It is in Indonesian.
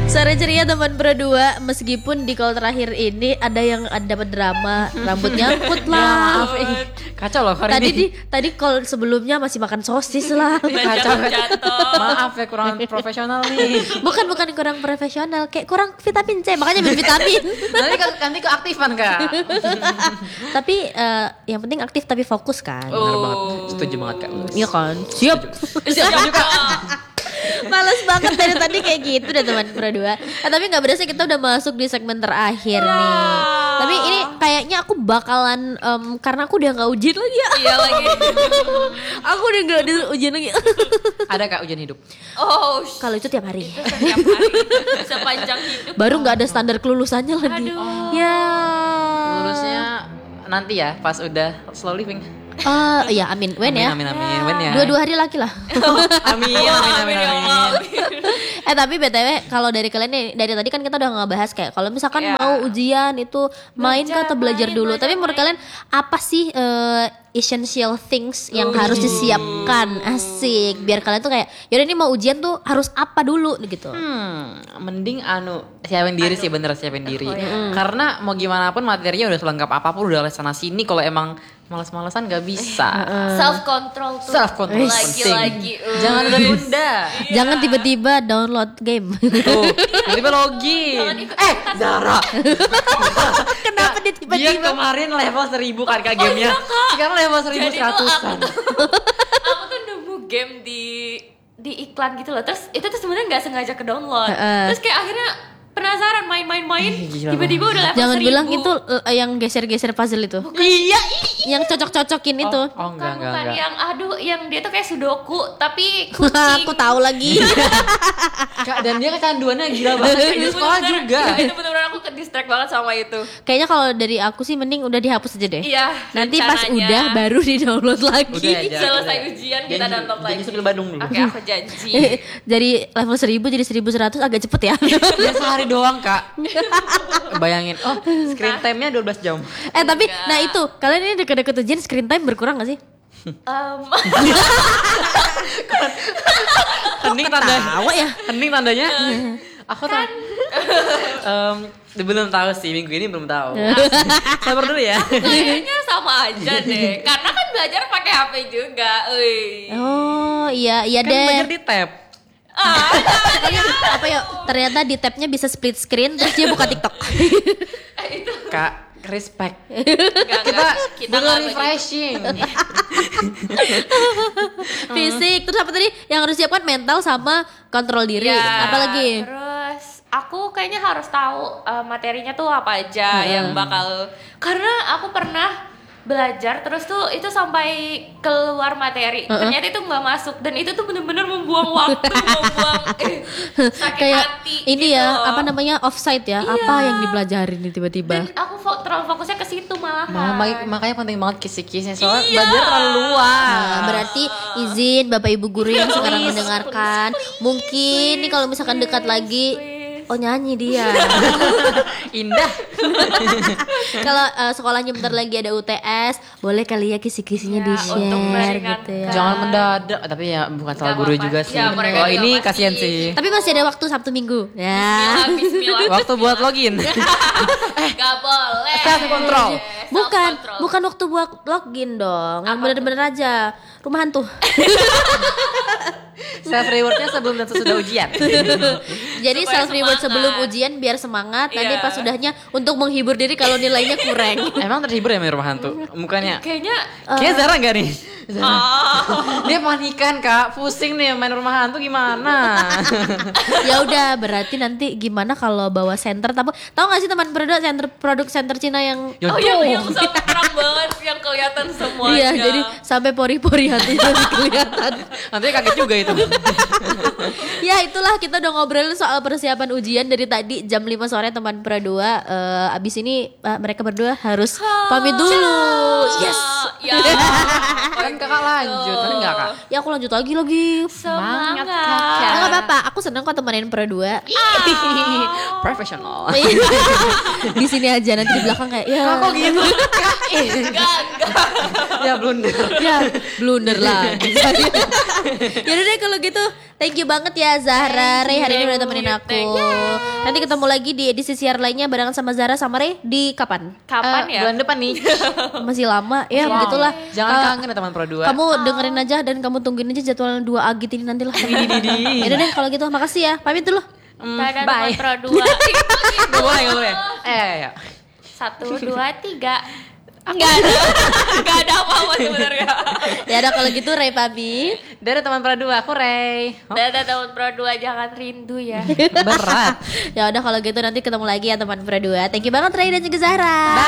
Sore ceria teman berdua. Meskipun di call terakhir ini ada yang dapat drama, rambut nyangkut lah. Maaf, kacau loh hari ini. Tadi call sebelumnya masih makan sosis lah. Kacau. Maaf ya, kurang profesional nih. Bukan kurang profesional, kayak kurang vitamin C, makanya minum vitamin. Nanti keaktifan Kak. Tapi yang penting aktif tapi fokus kan. Benar banget. Setuju banget Kak. Iya kan? Siap. Siap juga. Males banget dari tadi kayak gitu deh teman berdua. Tapi nggak berasa kita udah masuk di segmen terakhir nih. Tapi ini kayaknya aku bakalan karena aku udah nggak ujian lagi ya. Iya lagi. Aku udah nggak di ujian lagi. Ada Kak ujian hidup. Oh, Kalau itu tiap hari. setiap hari sepanjang hidup. Baru nggak ada standar kelulusannya lagi. Aduh. Ya. Lulusnya nanti ya pas udah slow living. Iya amin. When ya? Amin. When ya. 2 hari lagi lah. Amin. Tapi BTW kalau dari kalian nih, dari tadi kan kita udah ngebahas kayak kalau misalkan mau ujian itu main kah atau belajar dulu. Tapi menurut kalian apa sih essential things yang harus disiapkan? Asik. Biar kalian tuh kayak yaudah ini mau ujian tuh harus apa dulu gitu. Mending siapin diri sih, bener siapin diri. Karena mau gimana pun materinya udah selengkap apapun, udah les sana sini, kalau emang malas-malasan gak bisa. Self control tuh. Self control Lagi-lagi. Jangan udah-udah. Jangan tiba-tiba download game. Tuh, tiba-tiba login. Zara. Kenapa dia Dia tiba-tiba? kemarin level 1000 kan Kak gamenya. Sekarang level 1100-an. Aku tuh nemu game di iklan gitu loh. Terus itu tuh sebenarnya nggak sengaja ke download. Terus kayak akhirnya penasaran main-main, gila. tiba-tiba udah level Jangan 1000. bilang itu yang geser-geser puzzle itu. Iya. Yang cocok-cocokin itu. Oh Bukan enggak. yang dia tuh kayak sudoku tapi kucing. Aku tahu lagi. Kak, dan dia kecanduannya gila banget di sekolah juga. Itu bener-bener aku ke distract banget sama itu. Kayaknya kalau dari aku sih mending udah dihapus aja deh. Iya. Nanti pas rencananya udah baru di-download lagi. Udah aja. selesai ujian kita download lagi. Janji sambil Bandung dulu. Oke, aku janji. Dari level 1000 jadi 1100 agak cepet ya. Dia sehari doang Kak. Bayangin, screen time-nya 12 jam. Tapi nah itu, kalian ini deket-deket ujian screen time berkurang gak sih? Hening tandanya. Tawa ya. Hening tandanya. Aku tahu. Belum tahu sih, minggu ini belum tahu. Sabar dulu ya. Kayaknya sama aja deh. Karena kan belajar pakai HP juga. Oh iya Kan deh. belajar di tab. Apa ya? Ternyata di tabnya bisa split screen terus dia buka TikTok. Itu Kak, respect. kita Kita nggak refreshing. Fisik, terus apa tadi? Yang harus siapkan mental sama kontrol diri. Ya, Apalagi? terus aku kayaknya harus tahu materinya tuh apa aja yang bakal, karena aku pernah belajar terus tuh itu sampai keluar materi ternyata itu nggak masuk dan itu tuh bener-bener membuang waktu, membuang sakit Kayak hati ini gitu. ya, apa namanya, offside ya. Iya. Apa yang dipelajarin nih tiba-tiba? Dan aku terlalu fokusnya ke situ malahan. Makanya penting banget kisi-kisi soalnya Iya. belajar terlalu luas. Nah, berarti izin Bapak Ibu guru yang sekarang mendengarkan, mungkin nih kalau misalkan dekat lagi, oh nyanyi dia. Indah. Kalau sekolahnya bentar lagi ada UTS, boleh kali ya kisi-kisinya Ya, di-share untuk gitu meringankan. ya. Jangan mendadak, tapi ya bukan salah guru apa-apa. juga sih. Ya, mereka Kalau juga ini pasti. kasihan sih. Tapi masih ada waktu Sabtu Minggu. Ya. Bismillah. Waktu buat login. Gak boleh. Self control. Bukan waktu buat login dong. Yang bener-bener aja. Rumah hantu. Self rewardnya sebelum dan sesudah ujian. Jadi Supaya self reward semangat. sebelum ujian biar semangat. Nanti Iya. pas sudahnya untuk menghibur diri kalau nilainya kurang. Emang terhibur ya main rumah hantu? Mukanya Kayaknya Kayaknya Zara gak nih? Zara. Dia panikan Kak, pusing nih main rumah hantu gimana? Ya udah, berarti nanti gimana kalau bawa center tahu nggak sih teman produk center Cina yang yang sampai terang banget yang kelihatan semuanya. iya, jadi sampai pori-pori hatinya kelihatan. Nanti kaget juga itu. Ya itulah, kita udah ngobrol soal persiapan ujian dari tadi jam 5 sore teman berdua. Abis ini mereka berdua harus pamit dulu. Yes. Ya. Kan kakak lanjut, kan enggak Kak? Ya aku lanjut lagi. Semangat. Nggak apa-apa, aku seneng kok temenin berdua. Profesional. Di sini aja, nanti di belakang kayak ya. Kok gitu? Enggak. Ya blunder. Ya blunder lah. Ya udah deh kalau gitu, Thank you banget ya Zahra, Ray hari ini udah temenin aku. Nanti ketemu lagi di edisi siar lainnya barengan sama Zahra sama Ray di kapan? Kapan ya? Bulan depan nih. Masih lama ya, begitulah. Jangan kangen ya teman Pro 2. Kamu dengerin aja dan kamu tungguin aja jadwal 2 Agit ini nanti lah. Yaudah deh kalau gitu, makasih ya. Pamit dulu. Dadah Bye. teman Pro 2. Gak boleh. Ya. 1, 2, 3. Enggak ada apa-apa sebenarnya. Ya udah kalau gitu Ray pamit. Dadah teman Pro 2, aku Ray. Dadah teman Pro 2, jangan rindu ya. Berat. Ya udah kalau gitu nanti ketemu lagi ya teman Pro 2. Thank you banget Ray dan juga Zahra.